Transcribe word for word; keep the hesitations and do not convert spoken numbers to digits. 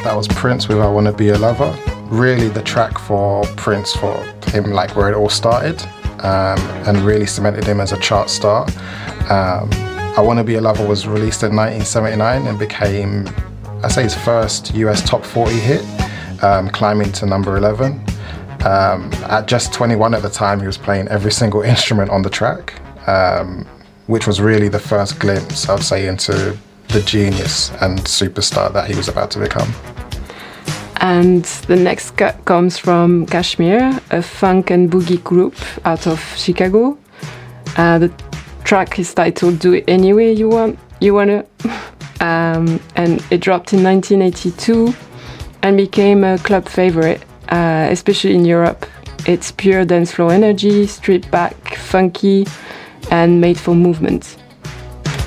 That was Prince with I Wanna Be Your Lover. Really the track for Prince, for him, like where it all started, um, and really cemented him as a chart star. Um, I Wanna Be Your Lover was released in nineteen seventy-nine and became, I say, his first U S top forty hit, um, climbing to number eleven. Um, at just twenty-one at the time, he was playing every single instrument on the track, um, which was really the first glimpse, I'd say, into the genius and superstar that he was about to become. And the next cut comes from Kashmir, a funk and boogie group out of Chicago. Uh, the track is titled "Do It Any Way You Want." You wanna, um, and it dropped in nineteen eighty-two and became a club favorite. Uh, especially in Europe. It's pure dance floor energy, stripped back, funky, and made for movement.